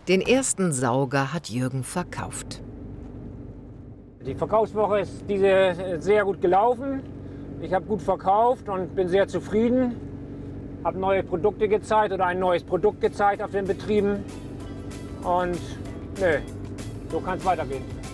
Den ersten Sauger hat Jürgen verkauft. Die Verkaufswoche ist diese sehr gut gelaufen. Ich habe gut verkauft und bin sehr zufrieden. Habe neue Produkte gezeigt oder ein neues Produkt gezeigt auf den Betrieben. Und so kann es weitergehen.